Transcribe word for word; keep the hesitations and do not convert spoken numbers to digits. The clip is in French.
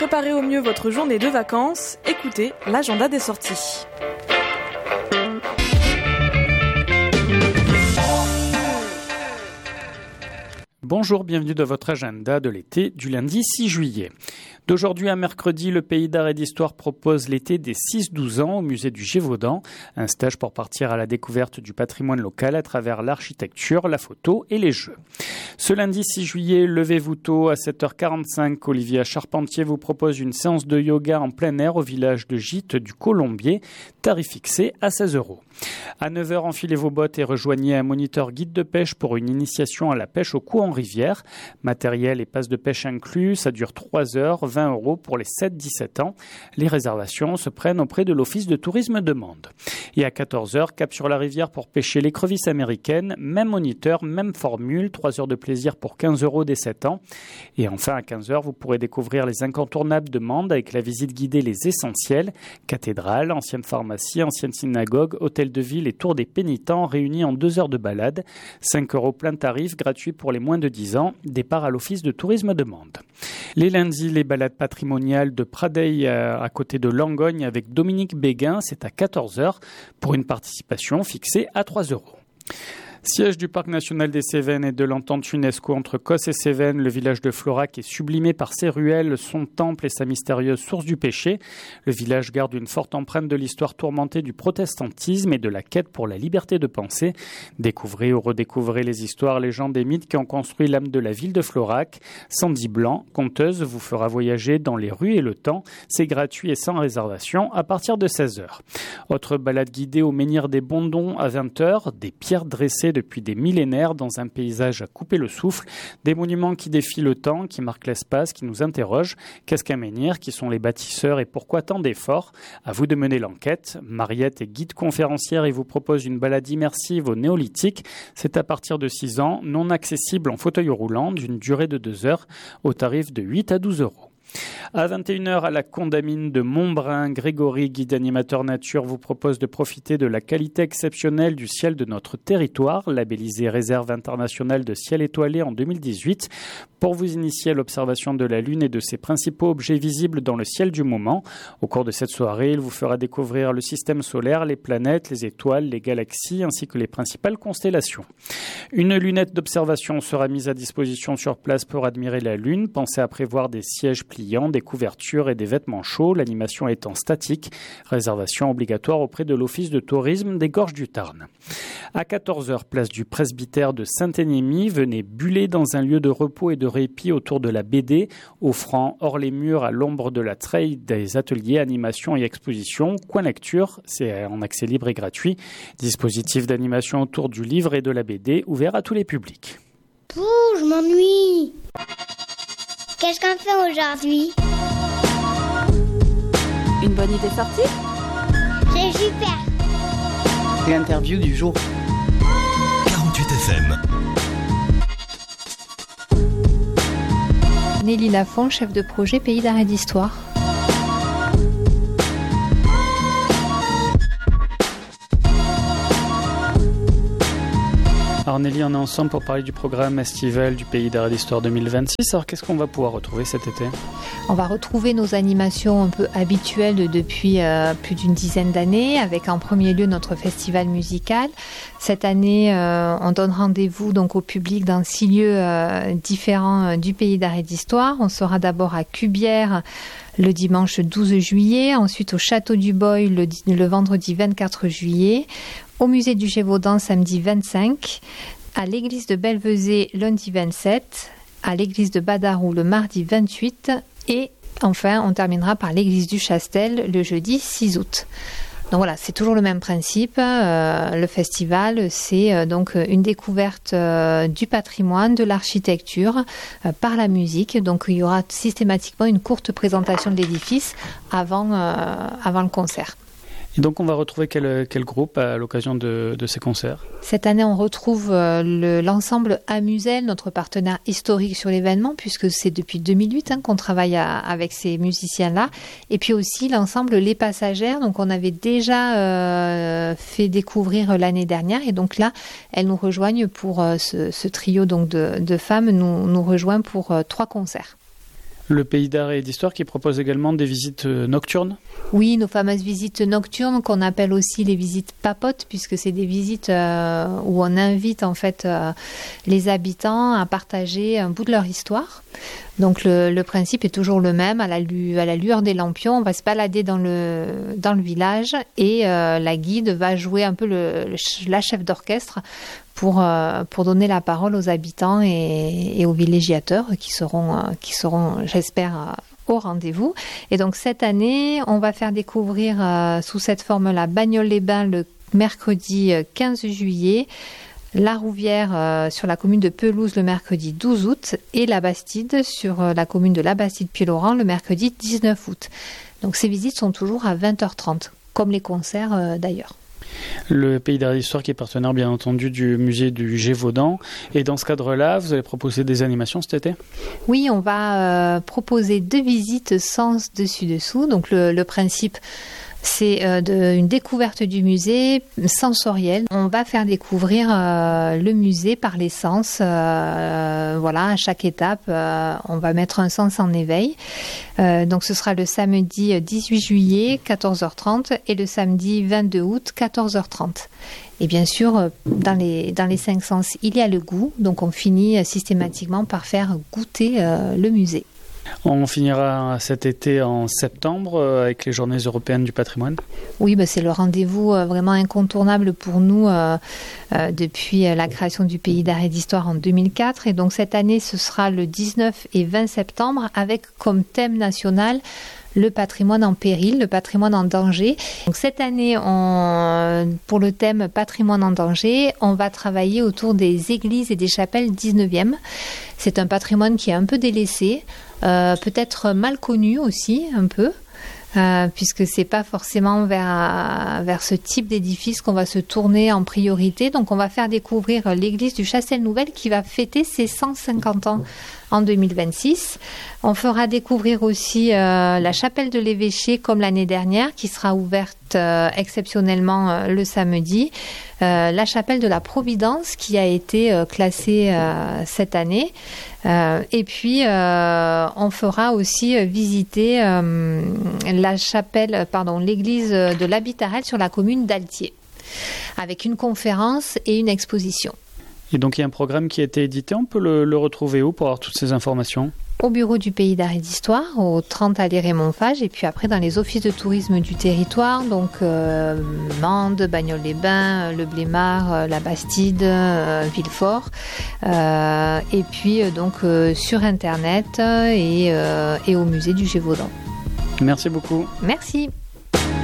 préparer au mieux votre journée de vacances, écoutez l'agenda des sorties. Bonjour, bienvenue dans votre agenda de l'été du lundi six juillet. D'aujourd'hui à mercredi, le Pays d'Art et d'Histoire propose l'été des six douze ans au musée du Gévaudan, un stage pour partir à la découverte du patrimoine local à travers l'architecture, la photo et les jeux. Ce lundi six juillet, levez-vous tôt à sept heures quarante-cinq. Olivia Charpentier vous propose une séance de yoga en plein air au village de Gite du Colombier, tarif fixé à seize euros. À neuf heures, enfilez vos bottes et rejoignez un moniteur guide de pêche pour une initiation à la pêche au coup en rivière. Matériel et passe de pêche inclus, ça dure trois heures, vingt euros pour les sept dix-sept ans. Les réservations se prennent auprès de l'Office de tourisme de Mende. Et à quatorze heures, cap sur la rivière pour pêcher l'écrevisse américaine, même moniteur, même formule, trois heures de plaisir pour quinze euros dès sept ans. Et enfin, à quinze heures, vous pourrez découvrir les incontournables de Mende avec la visite guidée Les Essentiels, cathédrale, ancienne pharmacie, ancienne synagogue, hôtel de ville et tour des pénitents réunis en deux heures de balade. cinq euros plein tarif, gratuit pour les moins de dix ans. Départ à l'Office de tourisme de Mende. Les lundis, les balades patrimoniales de Pradeil à côté de Langogne avec Dominique Béguin, c'est à quatorze heures pour une participation fixée à trois euros. Siège du Parc national des Cévennes et de l'entente UNESCO entre Cos et Cévennes, le village de Florac est sublimé par ses ruelles, son temple et sa mystérieuse source du péché. Le village garde une forte empreinte de l'histoire tourmentée du protestantisme et de la quête pour la liberté de pensée. Découvrez ou redécouvrez les histoires, légendes et mythes qui ont construit l'âme de la ville de Florac. Sandy Blanc, conteuse, vous fera voyager dans les rues et le temps. C'est gratuit et sans réservation à partir de seize heures. Autre balade guidée au menhir des Bondons à vingt heures, des pierres dressées depuis des millénaires dans un paysage à couper le souffle, des monuments qui défient le temps, qui marquent l'espace, qui nous interrogent. Qu'est-ce qu'un menhir? Qui sont les bâtisseurs et pourquoi tant d'efforts? À vous de mener l'enquête. Mariette est guide conférencière et vous propose une balade immersive au néolithique. C'est à partir de six ans, non accessible en fauteuil roulant, d'une durée de deux heures, au tarif de huit à douze euros. À vingt et une heures, à la Condamine de Montbrun, Grégory, guide animateur nature, vous propose de profiter de la qualité exceptionnelle du ciel de notre territoire, labellisé Réserve internationale de ciel étoilé en deux mille dix-huit, pour vous initier à l'observation de la Lune et de ses principaux objets visibles dans le ciel du moment. Au cours de cette soirée, il vous fera découvrir le système solaire, les planètes, les étoiles, les galaxies, ainsi que les principales constellations. Une lunette d'observation sera mise à disposition sur place pour admirer la Lune. Pensez à prévoir des sièges pliants, des couvertures et des vêtements chauds, l'animation étant statique. Réservation obligatoire auprès de l'Office de tourisme des Gorges du Tarn. À quatorze heures, place du presbytère de Saint-Énémy, venez buller dans un lieu de repos et de répit autour de la B D, offrant hors les murs à l'ombre de la treille des ateliers, animations et expositions. Coin lecture, c'est en accès libre et gratuit. Dispositif d'animation autour du livre et de la B D, ouvert à tous les publics. Pouh, je m'ennuie. Qu'est-ce qu'on fait aujourd'hui? Une bonne idée sortie? C'est super. L'interview du jour. quarante-huit F M. Nelly Lafont, chef de projet Pays d'Art et d'Histoire. Alors Nelly, on est ensemble pour parler du programme estival du Pays d'Art et d'Histoire deux mille vingt-six. Alors qu'est-ce qu'on va pouvoir retrouver cet été? On va retrouver nos animations un peu habituelles depuis euh, plus d'une dizaine d'années, avec en premier lieu notre festival musical. Cette année, euh, on donne rendez-vous donc au public dans six lieux euh, différents euh, du Pays d'Art et d'Histoire. On sera d'abord à Cubières le dimanche douze juillet, ensuite au Château du Boy le, le vendredi vingt-quatre juillet, au musée du Gévaudan samedi vingt-cinq, à l'église de Belvezé lundi vingt-sept, à l'église de Badarou le mardi vingt-huit et enfin on terminera par l'église du Chastel le jeudi six août. Donc voilà, c'est toujours le même principe. Euh, le festival, c'est euh, donc une découverte euh, du patrimoine, de l'architecture euh, par la musique. Donc il y aura systématiquement une courte présentation de l'édifice avant, euh, avant le concert. Et donc on va retrouver quel, quel groupe à l'occasion de, de ces concerts? Cette année, on retrouve euh, le, l'ensemble Amusel, notre partenaire historique sur l'événement, puisque c'est depuis deux mille huit hein, qu'on travaille à, avec ces musiciens-là. Et puis aussi l'ensemble Les Passagères, donc on avait déjà euh, fait découvrir l'année dernière. Et donc là, elles nous rejoignent pour euh, ce, ce trio donc de, de femmes, nous, nous rejoint pour euh, trois concerts. Le Pays d'art et d'histoire qui propose également des visites nocturnes ? Oui, nos fameuses visites nocturnes qu'on appelle aussi les visites papotes, puisque c'est des visites euh, où on invite en fait euh, les habitants à partager un bout de leur histoire. Donc le, le principe est toujours le même, à la, lu, à la lueur des lampions, on va se balader dans le, dans le village et euh, la guide va jouer un peu le, le, la chef d'orchestre pour, euh, pour donner la parole aux habitants et, et aux villégiateurs qui seront, euh, qui seront j'espère, euh, au rendez-vous. Et donc cette année, on va faire découvrir euh, sous cette forme-là Bagnoles-les-Bains le mercredi quinze juillet, La Rouvière euh, sur la commune de Pelouse le mercredi douze août et la Bastide sur euh, la commune de la Bastide-Pied-Laurent le mercredi dix-neuf août. Donc ces visites sont toujours à vingt heures trente, comme les concerts euh, d'ailleurs. Le Pays d'art et d'histoire qui est partenaire bien entendu du musée du Gévaudan. Et dans ce cadre-là, vous allez proposer des animations cet été ? Oui, on va euh, proposer deux visites sens dessus-dessous. Donc le, le principe, c'est euh, de, une découverte du musée sensorielle. On va faire découvrir euh, le musée par les sens. Euh, voilà, à chaque étape, euh, on va mettre un sens en éveil. Euh, donc ce sera le samedi dix-huit juillet, quatorze heures trente et le samedi vingt-deux août, quatorze heures trente. Et bien sûr, dans les, dans les cinq sens, il y a le goût. Donc on finit systématiquement par faire goûter euh, le musée. On finira cet été en septembre avec les Journées européennes du patrimoine. Oui, bah c'est le rendez-vous vraiment incontournable pour nous euh, euh, depuis la création du Pays d'art et d'histoire en deux mille quatre. Et donc cette année, ce sera le dix-neuf et vingt septembre avec comme thème national le patrimoine en péril, le patrimoine en danger. Donc cette année, on, pour le thème patrimoine en danger, on va travailler autour des églises et des chapelles dix-neuvième. C'est un patrimoine qui est un peu délaissé, euh, peut-être mal connu aussi, un peu. Euh, puisque c'est pas forcément vers, vers ce type d'édifice qu'on va se tourner en priorité. Donc on va faire découvrir l'église du Chastel-Nouvelle qui va fêter ses cent cinquante ans en deux mille vingt-six. On fera découvrir aussi euh, la chapelle de l'évêché comme l'année dernière qui sera ouverte euh, exceptionnellement euh, le samedi. Euh, la chapelle de la Providence qui a été euh, classée euh, cette année. Euh, et puis euh, on fera aussi euh, visiter euh, la chapelle, pardon, l'église de l'Habitarel sur la commune d'Altier, avec une conférence et une exposition. Et donc il y a un programme qui a été édité, on peut le, le retrouver où pour avoir toutes ces informations ? Au bureau du Pays d'art et d'histoire, au trente allée Raymond Fage, et puis après dans les offices de tourisme du territoire, donc euh, Mende, Bagnoles-les-Bains, Le Blémard, euh, la Bastide, euh, Villefort, euh, et puis euh, donc euh, sur Internet et, euh, et au musée du Gévaudan. Merci beaucoup. Merci.